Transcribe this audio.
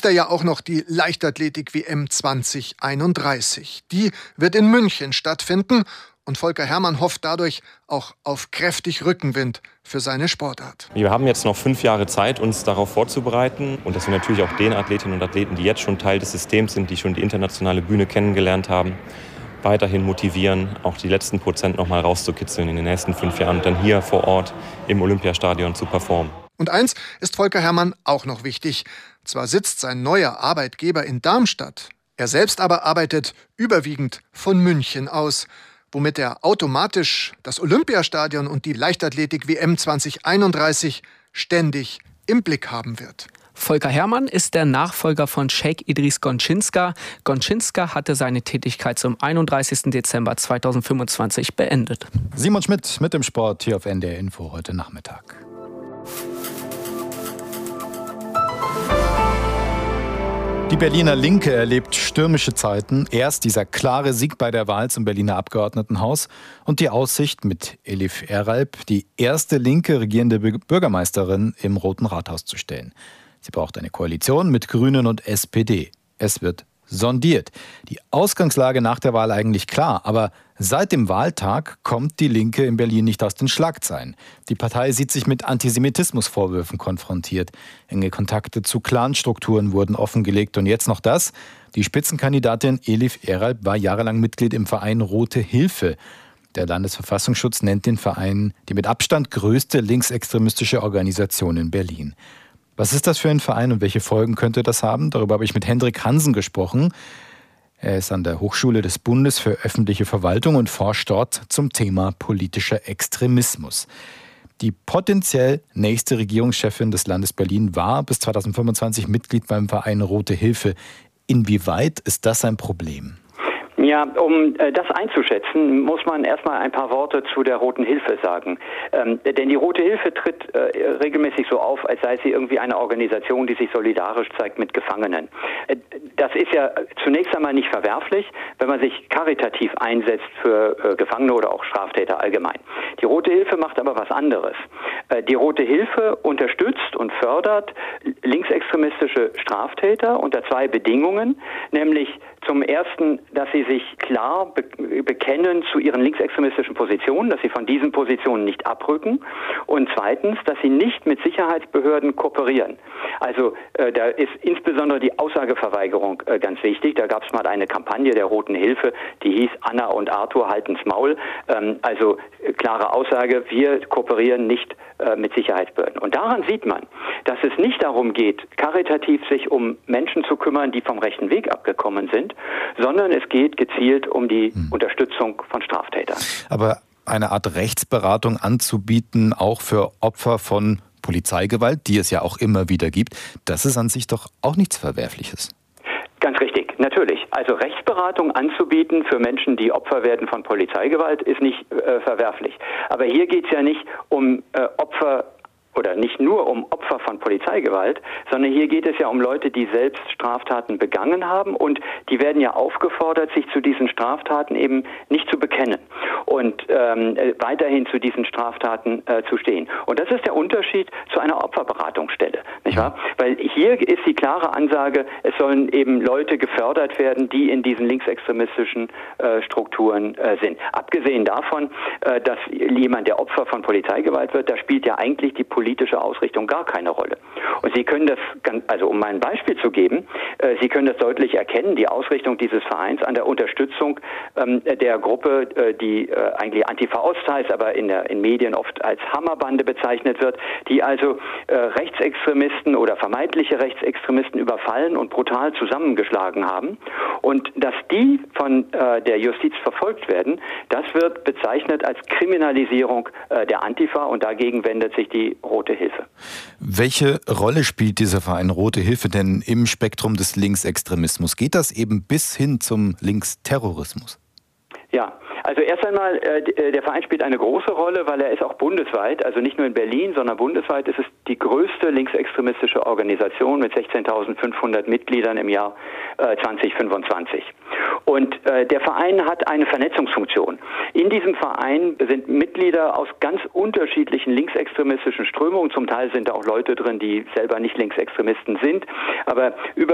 da ja auch noch die Leichtathletik-WM 2031. Die wird in München stattfinden und Volker Herrmann hofft dadurch auch auf kräftig Rückenwind für seine Sportart. Wir haben jetzt noch 5 Jahre Zeit, uns darauf vorzubereiten und dass wir natürlich auch den Athletinnen und Athleten, die jetzt schon Teil des Systems sind, die schon die internationale Bühne kennengelernt haben, weiterhin motivieren, auch die letzten Prozent noch mal rauszukitzeln in den nächsten 5 Jahren und dann hier vor Ort im Olympiastadion zu performen. Und eins ist Volker Herrmann auch noch wichtig. Zwar sitzt sein neuer Arbeitgeber in Darmstadt, er selbst aber arbeitet überwiegend von München aus, womit er automatisch das Olympiastadion und die Leichtathletik-WM 2031 ständig im Blick haben wird. Volker Herrmann ist der Nachfolger von Sheikh Idris Gonczinska. Gonczinska hatte seine Tätigkeit zum 31. Dezember 2025 beendet. Simon Schmidt mit dem Sport hier auf NDR Info heute Nachmittag. Die Berliner Linke erlebt stürmische Zeiten. Erst dieser klare Sieg bei der Wahl zum Berliner Abgeordnetenhaus und die Aussicht, mit Elif Eralp die erste linke regierende Bürgermeisterin im Roten Rathaus zu stellen. Sie braucht eine Koalition mit Grünen und SPD. Es wird sondiert. Die Ausgangslage nach der Wahl eigentlich klar, aber seit dem Wahltag kommt die Linke in Berlin nicht aus den Schlagzeilen. Die Partei sieht sich mit Antisemitismusvorwürfen konfrontiert. Enge Kontakte zu Clanstrukturen wurden offengelegt. Und jetzt noch das: Die Spitzenkandidatin Elif Eralp war jahrelang Mitglied im Verein Rote Hilfe. Der Landesverfassungsschutz nennt den Verein die mit Abstand größte linksextremistische Organisation in Berlin. Was ist das für ein Verein und welche Folgen könnte das haben? Darüber habe ich mit Hendrik Hansen gesprochen. Er ist an der Hochschule des Bundes für öffentliche Verwaltung und forscht dort zum Thema politischer Extremismus. Die potenziell nächste Regierungschefin des Landes Berlin war bis 2025 Mitglied beim Verein Rote Hilfe. Inwieweit ist das ein Problem? Ja, um das einzuschätzen, muss man erstmal ein paar Worte zu der Roten Hilfe sagen. Denn die Rote Hilfe tritt regelmäßig so auf, als sei sie irgendwie eine Organisation, die sich solidarisch zeigt mit Gefangenen. Das ist ja zunächst einmal nicht verwerflich, wenn man sich karitativ einsetzt für Gefangene oder auch Straftäter allgemein. Die Rote Hilfe macht aber was anderes. Die Rote Hilfe unterstützt und fördert linksextremistische Straftäter unter 2 Bedingungen, nämlich zum ersten, dass sie sich klar bekennen zu ihren linksextremistischen Positionen, dass sie von diesen Positionen nicht abrücken, und zweitens, dass sie nicht mit Sicherheitsbehörden kooperieren. Also da ist insbesondere die Aussageverweigerung ganz wichtig. Da gab es mal eine Kampagne der Roten Hilfe, die hieß Anna und Arthur halten's Maul. Also klare Aussage, wir kooperieren nicht mit Sicherheitsbehörden. Und daran sieht man, dass es nicht darum geht, karitativ sich um Menschen zu kümmern, die vom rechten Weg abgekommen sind, sondern es geht gezielt um die Unterstützung von Straftätern. Aber eine Art Rechtsberatung anzubieten, auch für Opfer von Polizeigewalt, die es ja auch immer wieder gibt, das ist an sich doch auch nichts Verwerfliches. Ganz richtig, natürlich. Also Rechtsberatung anzubieten für Menschen, die Opfer werden von Polizeigewalt, ist nicht verwerflich. Aber hier geht es ja nicht um Opfer oder nicht nur um Opfer von Polizeigewalt, sondern hier geht es ja um Leute, die selbst Straftaten begangen haben, und die werden ja aufgefordert, sich zu diesen Straftaten eben nicht zu bekennen und weiterhin zu diesen Straftaten zu stehen. Und das ist der Unterschied zu einer Opferberatungsstelle, nicht wahr? Weil hier ist die klare Ansage, es sollen eben Leute gefördert werden, die in diesen linksextremistischen Strukturen sind. Abgesehen davon, dass jemand, der Opfer von Polizeigewalt wird, da spielt ja eigentlich die politische Ausrichtung gar keine Rolle. Und Sie können das, also um mal ein Beispiel zu geben, Sie können das deutlich erkennen, die Ausrichtung dieses Vereins an der Unterstützung der Gruppe, die eigentlich Antifa Ost heißt, aber in Medien oft als Hammerbande bezeichnet wird, die also Rechtsextremisten oder vermeintliche Rechtsextremisten überfallen und brutal zusammengeschlagen haben. Und dass die von der Justiz verfolgt werden, das wird bezeichnet als Kriminalisierung der Antifa, und dagegen wendet sich die Rote Hilfe. Welche Rolle spielt dieser Verein Rote Hilfe denn im Spektrum des Linksextremismus? Geht das eben bis hin zum Linksterrorismus? Ja, also erst einmal, der Verein spielt eine große Rolle, weil er ist auch bundesweit, also nicht nur in Berlin, sondern bundesweit ist es die größte linksextremistische Organisation mit 16.500 Mitgliedern im Jahr 2025. Und der Verein hat eine Vernetzungsfunktion. In diesem Verein sind Mitglieder aus ganz unterschiedlichen linksextremistischen Strömungen. Zum Teil sind da auch Leute drin, die selber nicht Linksextremisten sind, aber über